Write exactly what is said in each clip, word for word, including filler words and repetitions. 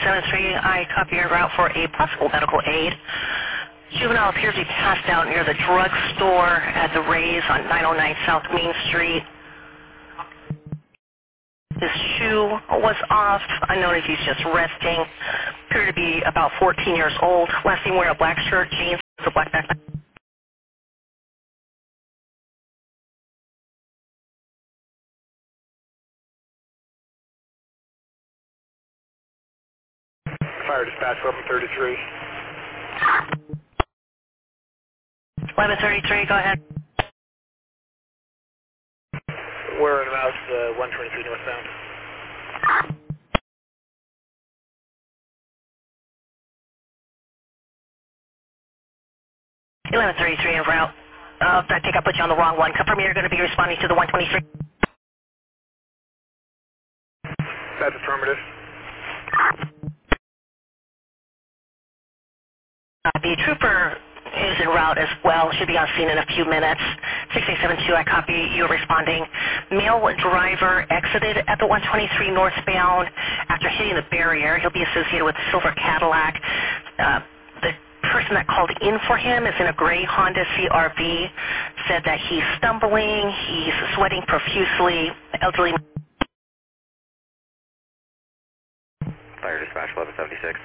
seven three, I copy your route for a possible medical aid. Juvenile appears to be passed out near the drugstore at the Rays on nine oh nine South Main Street. His shoe was off. I noticed he's just resting. Appeared to be about fourteen years old. Last seen wearing a black shirt, jeans, a black backpack. Fire dispatch eleven thirty-three. eleven thirty-three, go ahead. We're in about uh, one twenty-three northbound. eleven thirty-three en route. Uh, I think I put you on the wrong one. Confirm you're going to be responding to the one twenty-three. That's affirmative. Uh, the trooper is en route as well. Should be on scene in a few minutes. six eight seven two, I copy you responding. Male driver exited at the one twenty-three northbound after hitting the barrier. He'll be associated with a silver Cadillac. Uh, the person that called in for him is in a gray Honda C R V. Said that he's stumbling, he's sweating profusely, elderly. Fire dispatch eleven seventy-six.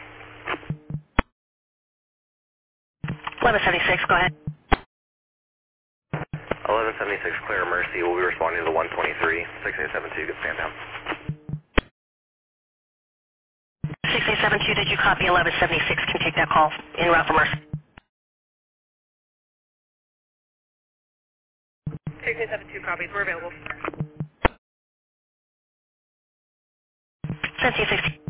eleven seventy-six, go ahead. eleven seventy-six, clear Mercy. We'll be responding to the one twenty-three. six eight seven two, good stand down. six eight seven two, did you copy? eleven seventy-six can take that call en route for Mercy. six eight seven two copies, we're available. seventeen sixty.